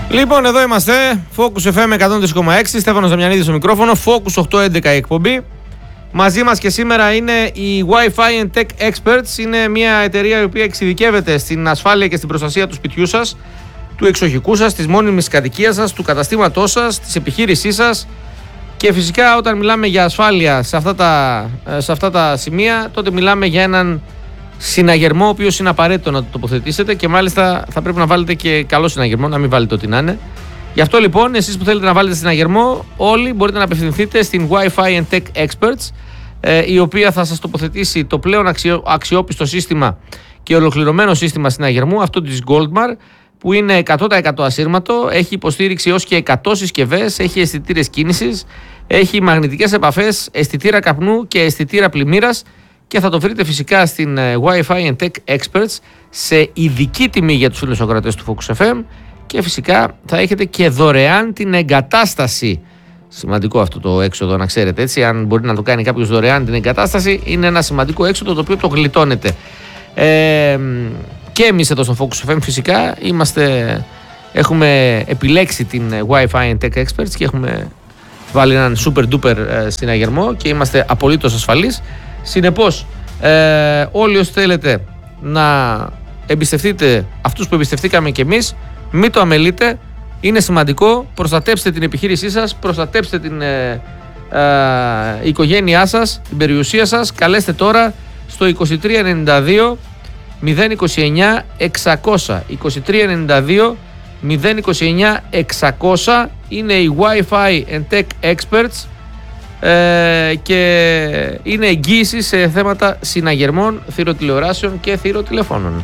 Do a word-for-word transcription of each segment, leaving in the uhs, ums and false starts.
Λοιπόν, εδώ είμαστε. Focus εφ εμ εκατόν τρία κόμμα έξι. Στέφανος Δαμιανίδης στο μικρόφωνο. Focus οκτακόσια έντεκα η εκπομπή. Μαζί μας και σήμερα είναι η Wi-Fi and Tech Experts. Είναι μια εταιρεία η οποία εξειδικεύεται στην ασφάλεια και στην προστασία του σπιτιού σας, του εξοχικού σας, της μόνιμης κατοικίας σας, του καταστήματός σας, της επιχείρησής σας. Και φυσικά όταν μιλάμε για ασφάλεια σε αυτά τα, σε αυτά τα σημεία, τότε μιλάμε για έναν συναγερμό, ο οποίος είναι απαραίτητο να το τοποθετήσετε και μάλιστα θα πρέπει να βάλετε και καλό συναγερμό, να μην βάλετε ό,τι να είναι. Γι' αυτό λοιπόν, εσείς που θέλετε να βάλετε συναγερμό, όλοι μπορείτε να απευθυνθείτε στην Wi-Fi and Tech Experts, η οποία θα σας τοποθετήσει το πλέον αξιό, αξιόπιστο σύστημα και ολοκληρωμένο σύστημα συναγερμού, αυτό της Goldmar, που είναι εκατό τοις εκατό ασύρματο, έχει υποστήριξη έως και εκατό συσκευές, έχει αισθητήρες κίνησης, έχει μαγνητικές επαφές, αισθητήρα καπνού και αισθητήρα πλημμύρας και θα το βρείτε φυσικά στην Wi-Fi and Tech Experts σε ειδική τιμή για τους φίλους ακροατές του Focus εφ εμ και φυσικά θα έχετε και δωρεάν την εγκατάσταση. Σημαντικό αυτό το έξοδο, να ξέρετε, έτσι, αν μπορεί να το κάνει κάποιος δωρεάν την εγκατάσταση, είναι ένα σημαντικό έξοδο το οποίο το γλιτώνετε. Ε, και εμείς εδώ στο Focus εφ εμ φυσικά είμαστε, έχουμε επιλέξει την Wi-Fi and Tech Experts και έχουμε βάλει έναν super duper συναγερμό και είμαστε απολύτως ασφαλείς. Συνεπώς, ε, όλοι όσοι θέλετε να εμπιστευτείτε αυτούς που εμπιστευτήκαμε και εμείς, μην το αμελείτε, είναι σημαντικό, προστατέψτε την επιχείρησή σας, προστατέψτε την ε, ε, οικογένειά σας, την περιουσία σας, καλέστε τώρα στο είκοσι τρία ενενήντα δύο μηδέν είκοσι εννιά εξακόσια. είκοσι τρία ενενήντα δύο μηδέν είκοσι εννιά εξακόσια είναι η Wi-Fi and Tech Experts ε, και είναι εγγύηση σε θέματα συναγερμών, θηροτηλεοράσεων και θηροτηλεφώνων.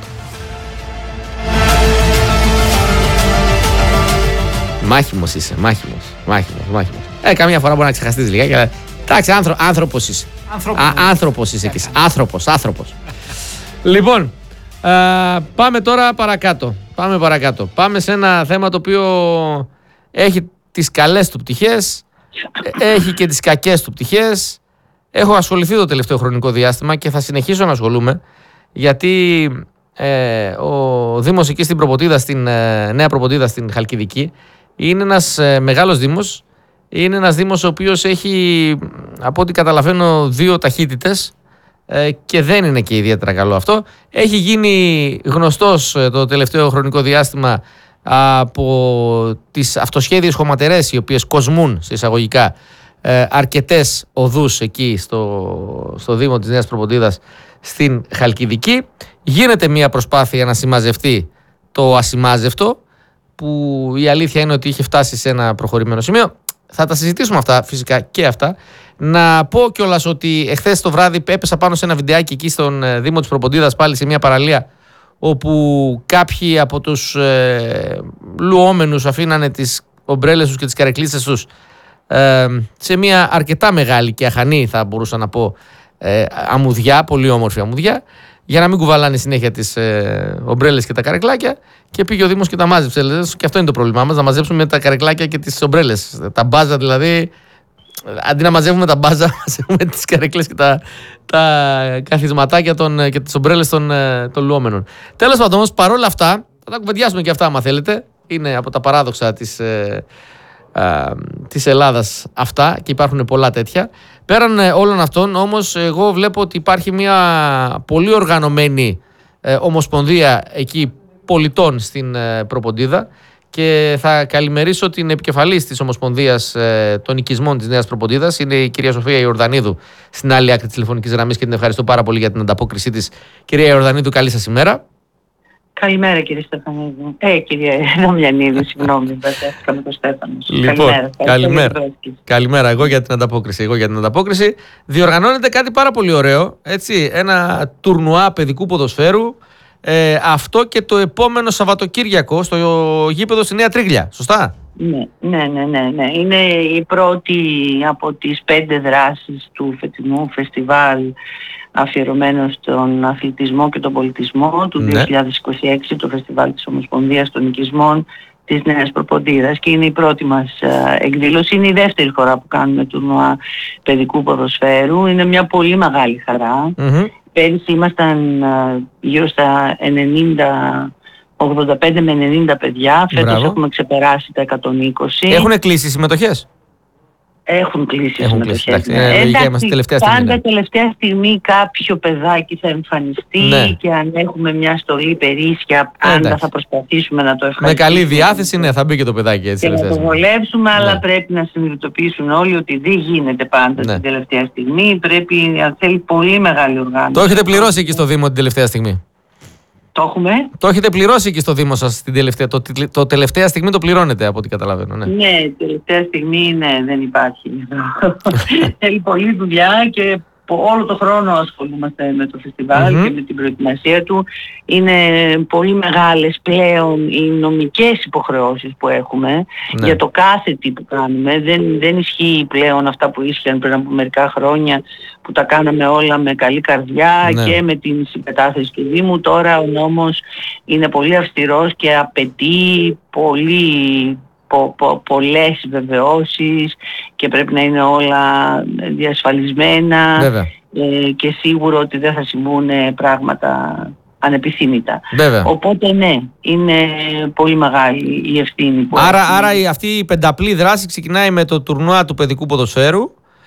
Μάχημος είσαι, μάχημος, μάχημος, μάχημος. Ε, καμία φορά μπορεί να ξεχαστείς λιγάκι, αλλά εντάξει, άνθρω, άνθρωπος είσαι. Άνθρωπος, Α, άνθρωπος είσαι και εσύ. Άνθρωπος, άνθρωπος. Λοιπόν, α, πάμε τώρα παρακάτω. Πάμε παρακάτω. Πάμε σε ένα θέμα το οποίο έχει τις καλές του πτυχές, έχει και τις κακές του πτυχές. Έχω ασχοληθεί το τελευταίο χρονικό διάστημα και θα συνεχίσω να ασχολούμαι, γιατί ε, ο Δήμος εκεί στην Προποτίδα, στην ε, Νέα Προποτίδα στην Χαλκιδική, είναι ένας ε, μεγάλος δήμος. Είναι ένας δήμος ο οποίος έχει, από ό,τι καταλαβαίνω, δύο ταχύτητες ε, και δεν είναι και ιδιαίτερα καλό αυτό. Έχει γίνει γνωστός ε, το τελευταίο χρονικό διάστημα από τις αυτοσχέδιες χωματερές, οι οποίες κοσμούν σε εισαγωγικά ε, αρκετές οδούς εκεί στο, στο Δήμο της Νέας Προποτίδας στην Χαλκιδική. Γίνεται μια προσπάθεια να συμμαζευτεί το ασημάζευτο, που η αλήθεια είναι ότι είχε φτάσει σε ένα προχωρημένο σημείο. Θα τα συζητήσουμε αυτά φυσικά και αυτά. Να πω κιόλας ότι εχθές το βράδυ έπεσα πάνω σε ένα βιντεάκι εκεί στον Δήμο της Προποτίδας, πάλι σε μια παραλία, όπου κάποιοι από τους ε, λουόμενους αφήνανε τις ομπρέλες τους και τις καρεκλίτσες τους ε, σε μια αρκετά μεγάλη και αχανή, θα μπορούσα να πω, ε, αμμουδιά, πολύ όμορφη αμμουδιά, για να μην κουβαλάνε συνέχεια τις ε, ομπρέλες και τα καρεκλάκια, και πήγε ο Δήμος και τα μάζεψε. Και αυτό είναι το πρόβλημά μας, να μαζέψουμε τα καρεκλάκια και τις ομπρέλες. Τα μπάζα δηλαδή, αντί να μαζεύουμε τα μπάζα, μαζεύουμε τις καρέκλες και τα, τα καθισματάκια των, και τις ομπρέλες των, των λουόμενων. Τέλος πάντων, όμως, παρόλα αυτά, θα τα κουβεντιάσουμε και αυτά, άμα θέλετε. Είναι από τα παράδοξα της, ε, ε, της Ελλάδας αυτά και υπάρχουν πολλά τέτοια. Πέραν ε, όλων αυτών, όμως, εγώ βλέπω ότι υπάρχει μια πολύ οργανωμένη ε, ομοσπονδία εκεί πολιτών στην ε, Προποντίδα, και θα καλημερίσω την επικεφαλής της Ομοσπονδίας ε, των Οικισμών της Νέας Προποντίδας. Είναι η κυρία Σοφία Ιορδανίδου στην άλλη άκρη της τηλεφωνικής γραμμής και την ευχαριστώ πάρα πολύ για την ανταπόκρισή της. Κυρία Ιορδανίδου, καλή σας ημέρα. Καλημέρα κύριε Στεφανίδου. Ε, κύριε Δαμιανίδου, συγγνώμη, μπερδεύτηκα με τον Στέφανο. Λοιπόν, καλημέρα. Καλημέρα. Καλημέρα, εγώ για την ανταπόκριση. Εγώ για την ανταπόκριση. Διοργανώνεται κάτι πάρα πολύ ωραίο, έτσι, ένα τουρνουά παιδικού ποδοσφαίρου. Ε, αυτό και το επόμενο Σαββατοκύριακο στο γήπεδο στη Νέα Τρίγλια, σωστά? Ναι, ναι, ναι, ναι, ναι. Είναι η πρώτη από τις πέντε δράσεις του φετινού φεστιβάλ αφιερωμένο στον αθλητισμό και τον πολιτισμό του ναι. δύο χιλιάδες είκοσι έξι, το φεστιβάλ της Ομοσπονδίας των Οικισμών της Νέας Προποντίδας, και είναι η πρώτη μας εκδήλωση. Είναι η δεύτερη φορά που κάνουμε τουρνουά παιδικού ποδοσφαίρου. Είναι μια πολύ μεγάλη χαρά. Mm-hmm. Πέρυσι ήμασταν γύρω στα ενενήντα ογδόντα πέντε με ενενήντα παιδιά. Φέτος Μπράβο. έχουμε ξεπεράσει τα εκατόν είκοσι. Έχουν κλείσει συμμετοχές. Έχουν κλείσει Έχουν συμμετοχές. κλείσει, εντάξει, ε, λογικά είμαστε τελευταία στιγμή, πάντα ναι. τελευταία στιγμή κάποιο παιδάκι θα εμφανιστεί, Ναι. και αν έχουμε μια στολή περίσσια, Ε, πάντα εντάξει. θα προσπαθήσουμε να το Με ευχαριστήσουμε. καλή διάθεση, ναι, θα μπει και το παιδάκι έτσι. Και να τελευταία το στιγμή. βολέψουμε, αλλά Ναι. πρέπει να συνειδητοποιήσουν όλοι ότι δεν γίνεται πάντα Ναι. την τελευταία στιγμή. Πρέπει, θέλει πολύ μεγάλη οργάνωση. Το έχετε πληρώσει εκεί στο Δήμο την τελευταία στιγμή. Το έχουμε. Το έχετε πληρώσει εκεί στο Δήμο σας την τελευταία. Το, το τελευταία στιγμή το πληρώνετε από ό,τι καταλαβαίνω. Ναι. Ναι, τελευταία στιγμή ναι, δεν υπάρχει. Θέλει πολλή δουλειά και όλο το χρόνο ασχολούμαστε με το φεστιβάλ Mm-hmm. και με την προετοιμασία του. Είναι πολύ μεγάλες πλέον οι νομικές υποχρεώσεις που έχουμε, Ναι. για το κάθε τι που κάνουμε. Δεν, δεν ισχύει πλέον αυτά που ίσχυαν πριν από μερικά χρόνια, που τα κάναμε όλα με καλή καρδιά, Ναι. και με την συμπετάθεση του Δήμου. Τώρα ο νόμος είναι πολύ αυστηρός και απαιτεί πολύ πο, πο, πολλές βεβαιώσεις, και πρέπει να είναι όλα διασφαλισμένα. Βέβαια. ε, και σίγουρο ότι δεν θα συμβούν ε, πράγματα ανεπιθύμητα. Βέβαια. Οπότε ναι, είναι πολύ μεγάλη η ευθύνη που Άρα, έχουμε. άρα η- αυτή η πενταπλή δράση ξεκινάει με το τουρνουά του παιδικού ποδοσφαίρου.